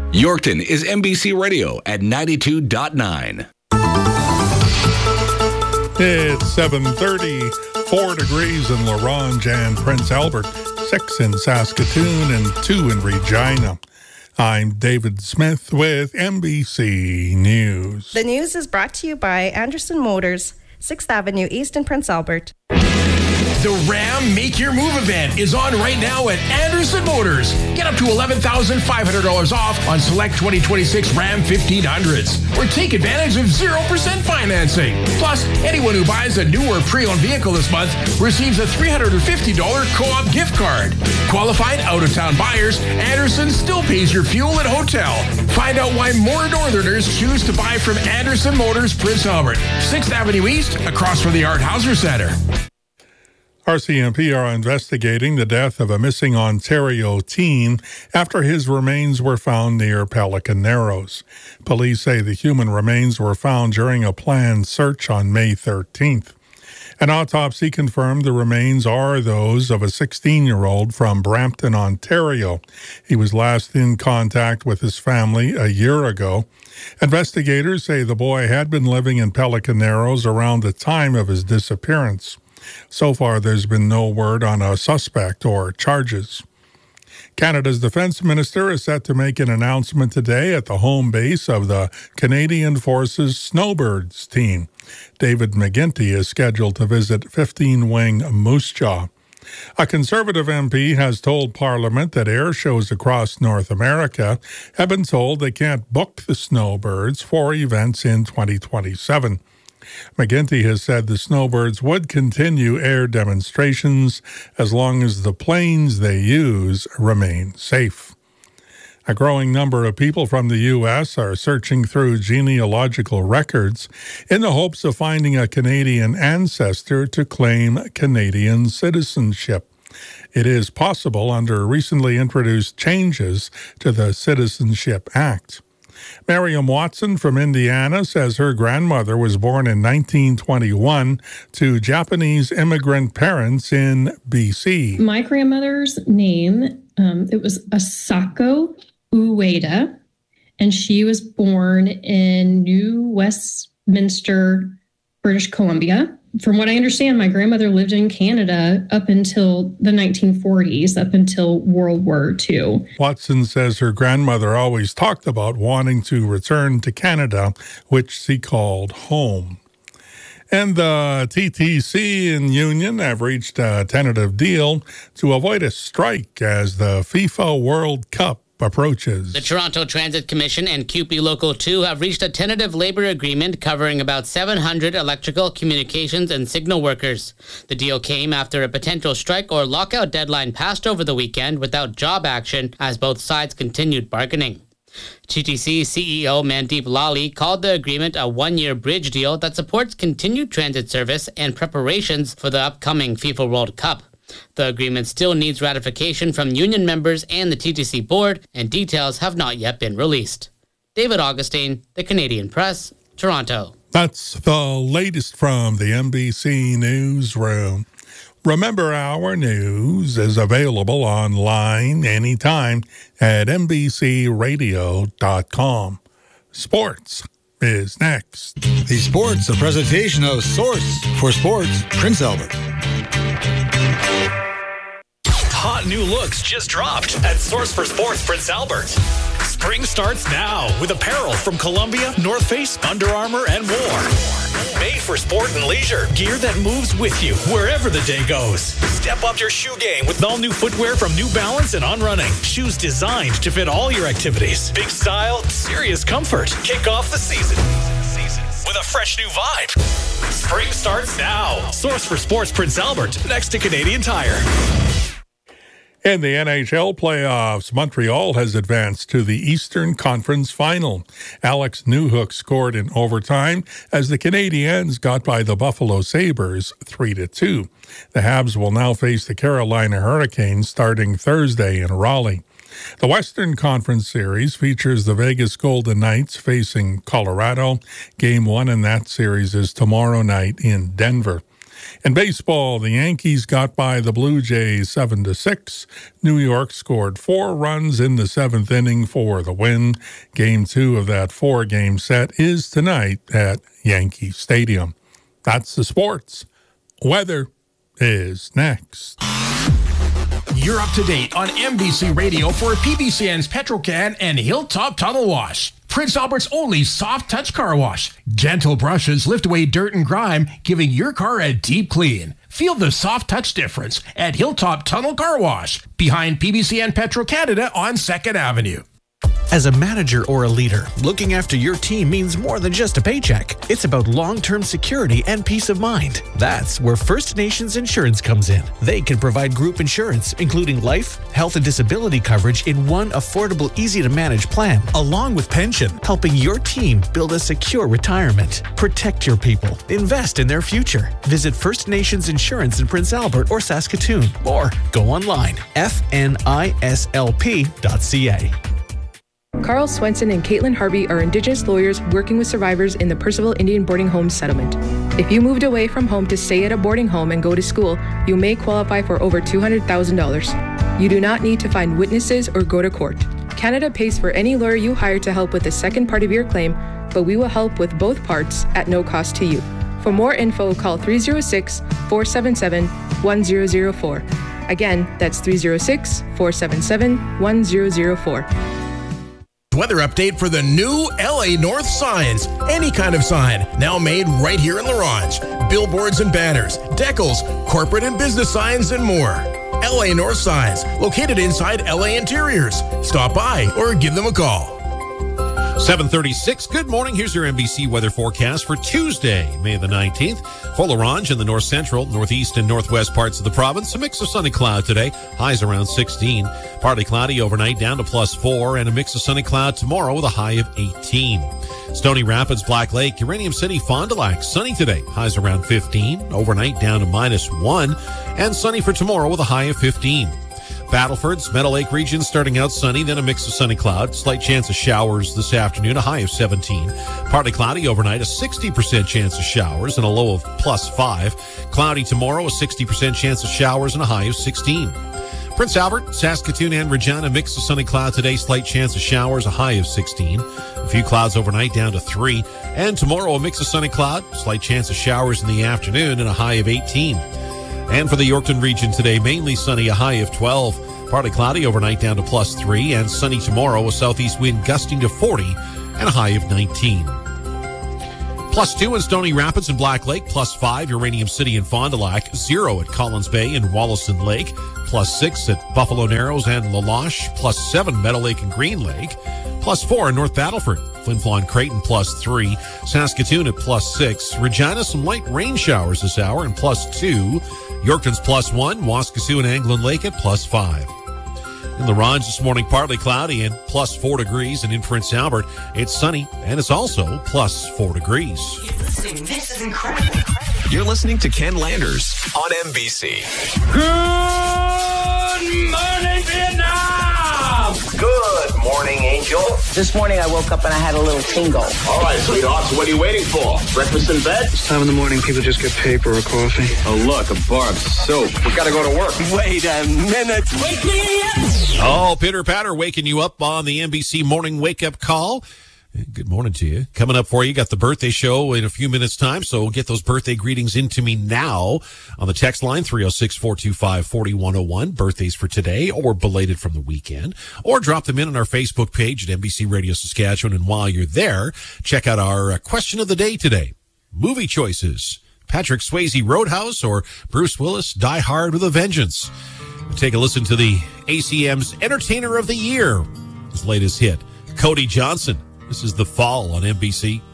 Yorkton is MBC Radio at 92.9. It's 7:30, 4 degrees in La Ronge and Prince Albert, 6 in Saskatoon, and 2 in Regina. I'm David Smith with MBC News. The news is brought to you by Anderson Motors, 6th Avenue East in Prince Albert. The Ram Make Your Move event is on right now at Anderson Motors. Get up to $11,500 off on select 2026 Ram 1500s. Or take advantage of 0% financing. Plus, anyone who buys a new or pre-owned vehicle this month receives a $350 co-op gift card. Qualified out-of-town buyers, Anderson still pays your fuel and hotel. Find out why more Northerners choose to buy from Anderson Motors, Prince Albert, 6th Avenue East, across from the Art Hauser Center. RCMP are investigating the death of a missing Ontario teen after his remains were found near Pelican Narrows. Police say the human remains were found during a planned search on May 13th. An autopsy confirmed the remains are those of a 16-year-old from Brampton, Ontario. He was last in contact with his family a year ago. Investigators say the boy had been living in Pelican Narrows around the time of his disappearance. So far, there's been no word on a suspect or charges. Canada's defense minister is set to make an announcement today at the home base of the Canadian Forces Snowbirds team. David McGuinty is scheduled to visit 15-wing Moose Jaw. A Conservative MP has told Parliament that air shows across North America have been told they can't book the Snowbirds for events in 2027. McGuinty has said the Snowbirds would continue air demonstrations as long as the planes they use remain safe. A growing number of people from the U.S. are searching through genealogical records in the hopes of finding a Canadian ancestor to claim Canadian citizenship. It is possible under recently introduced changes to the Citizenship Act. Miriam Watson from Indiana says her grandmother was born in 1921 to Japanese immigrant parents in BC. My grandmother's name, it was Asako Ueda, and she was born in New Westminster, British Columbia. From what I understand, my grandmother lived in Canada up until the 1940s, up until World War II. Watson says her grandmother always talked about wanting to return to Canada, which she called home. And the TTC and union have reached a tentative deal to avoid a strike as the FIFA World Cup approaches. The Toronto Transit Commission and CUPE Local 2 have reached a tentative labor agreement covering about 700 electrical, communications, and signal workers. The deal came after a potential strike or lockout deadline passed over the weekend without job action as both sides continued bargaining. TTC CEO Mandeep Lally called the agreement a one-year bridge deal that supports continued transit service and preparations for the upcoming FIFA World Cup. The agreement still needs ratification from union members and the TTC board, and details have not yet been released. David Augustine, The Canadian Press, Toronto. That's the latest from the MBC Newsroom. Remember, our news is available online anytime at mbcradio.com. Sports is next. The Sports, a presentation of Source for Sports, Prince Albert. Hot new looks just dropped at Source for Sports Prince Albert. Spring starts now with apparel from Columbia, North Face, Under Armour, and more. Made for sport and leisure. Gear that moves with you wherever the day goes. Step up your shoe game with all new footwear from New Balance and On Running. Shoes designed to fit all your activities. Big style, serious comfort. Kick off the season with a fresh new vibe. Spring starts now. Source for Sports Prince Albert, next to Canadian Tire. In the NHL playoffs, Montreal has advanced to the Eastern Conference Final. Alex Newhook scored in overtime as the Canadiens got by the Buffalo Sabres 3-2. The Habs will now face the Carolina Hurricanes starting Thursday in Raleigh. The Western Conference Series features the Vegas Golden Knights facing Colorado. Game 1 in that series is tomorrow night in Denver. In baseball, the Yankees got by the Blue Jays 7-6. New York scored 4 runs in the 7th inning for the win. Game 2 of that 4-game set is tonight at Yankee Stadium. That's the sports. Weather is next. You're up to date on MBC Radio for PBCN's Petrocan and Hilltop Tunnel Wash. Prince Albert's only soft touch car wash. Gentle brushes lift away dirt and grime, giving your car a deep clean. Feel the soft touch difference at Hilltop Tunnel Car Wash, behind PBCN Petro Canada on 2nd Avenue. As a manager or a leader, looking after your team means more than just a paycheck. It's about long-term security and peace of mind. That's where First Nations Insurance comes in. They can provide group insurance, including life, health, and disability coverage in one affordable, easy-to-manage plan, along with pension, helping your team build a secure retirement. Protect your people. Invest in their future. Visit First Nations Insurance in Prince Albert or Saskatoon, or go online, fnislp.ca. Carl Swenson and Caitlin Harvey are Indigenous lawyers working with survivors in the Percival Indian Boarding Home Settlement. If you moved away from home to stay at a boarding home and go to school, you may qualify for over $200,000. You do not need to find witnesses or go to court. Canada pays for any lawyer you hire to help with the second part of your claim, but we will help with both parts at no cost to you. For more info, call 306-477-1004. Again, that's 306-477-1004. Weather update for the new LA North signs. Any kind of sign, now made right here in La Ronge. Billboards and banners, decals, corporate and business signs, and more. LA North signs, located inside LA Interiors. Stop by or give them a call. 7:36. Good morning. Here's your NBC weather forecast for Tuesday, May the 19th. For La Ronge in the north central, northeast, and northwest parts of the province, a mix of sun and cloud today. Highs around 16. Partly cloudy overnight down to +4, and a mix of sun and cloud tomorrow with a high of 18. Stony Rapids, Black Lake, Uranium City, Fond du Lac, sunny today. Highs around 15. Overnight down to -1, and sunny for tomorrow with a high of 15. Battleford's Meadow Lake region starting out sunny, then a mix of sun and cloud. Slight chance of showers this afternoon, a high of 17. Partly cloudy overnight, a 60% chance of showers and a low of +5. Cloudy tomorrow, a 60% chance of showers and a high of 16. Prince Albert, Saskatoon, and Regina, mix of sun and cloud today. Slight chance of showers, a high of 16. A few clouds overnight down to 3. And tomorrow, a mix of sun and cloud. Slight chance of showers in the afternoon and a high of 18. And for the Yorkton region today, mainly sunny, a high of 12. Partly cloudy overnight down to +3, and sunny tomorrow, a southeast wind gusting to 40 and a high of 19. +2 in Stony Rapids and Black Lake, +5 Uranium City and Fond du Lac, 0 at Collins Bay and Wollaston Lake, +6 at Buffalo Narrows and La Loche, +7 Meadow Lake and Green Lake, +4 in North Battleford, Flin Flon Creighton +3, Saskatoon at +6, Regina some light rain showers this hour and +2, Yorkton's +1, Waskesiu and Anglin Lake at +5. In La Ronge this morning, partly cloudy and +4 degrees, and in Prince Albert, it's sunny and it's also +4 degrees. This is incredible. You're listening to Ken Landers on NBC. Good morning, Vietnam! Good morning, Angel. This morning I woke up and I had a little tingle. All right, sweetheart, so what are you waiting for? Breakfast in bed? This time in the morning, people just get paper or coffee. Oh, look, a bar of soap. We gotta go to work. Wait a minute. Wake me up! Oh, pitter patter, waking you up on the NBC Morning Wake Up Call. Good morning to you. Coming up for you, got the birthday show in a few minutes' time, so get those birthday greetings into me now on the text line, 306-425-4101, birthdays for today or belated from the weekend, or drop them in on our Facebook page at NBC Radio Saskatchewan, and while you're there, check out our question of the day today. Movie choices, Patrick Swayze Roadhouse or Bruce Willis Die Hard with a Vengeance. Take a listen to the ACM's Entertainer of the Year, his latest hit, Cody Johnson. This is The Fall on NBC.